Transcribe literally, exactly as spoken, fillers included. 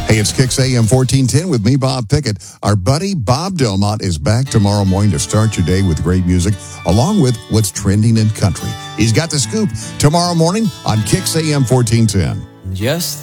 Hey, it's Kicks A M fourteen ten with me, Bob Pickett. Our buddy Bob Delmont is back tomorrow morning to start your day with great music, along with what's trending in country. He's got the scoop tomorrow morning on Kicks A M fourteen ten. Just